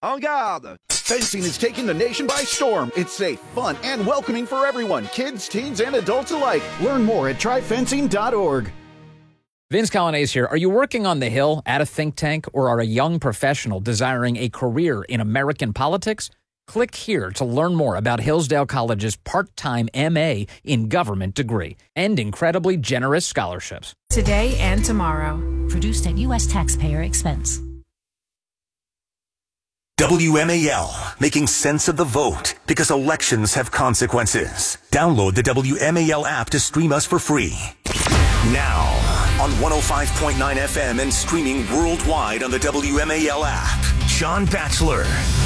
En garde! Fencing is taking the nation by storm. It's safe, fun, and welcoming for everyone, kids, teens, and adults alike. Learn more at tryfencing.org. Vince Colonnese here. Are you working on the Hill at a think tank or are a young professional desiring a career in American politics? Click here to learn more about Hillsdale College's part-time MA in government degree and incredibly generous scholarships. Today and tomorrow. Produced at U.S. taxpayer expense. WMAL, making sense of the vote because elections have consequences. Download the WMAL app to stream us for free. Now, on 105.9 FM and streaming worldwide on the WMAL app, John Batchelor.